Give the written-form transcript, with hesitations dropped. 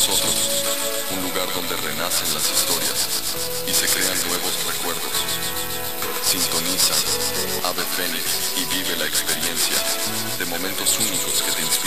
nosotros, un lugar donde renacen las historias y se crean nuevos recuerdos. Sintoniza Ave Fénix y vive la experiencia de momentos únicos que te inspiran.